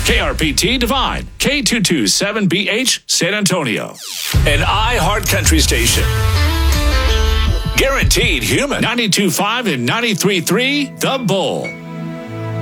KRPT Divine, K227BH, San Antonio. An iHeart Country station. Guaranteed human. 92.5 and 93.3, The Bull.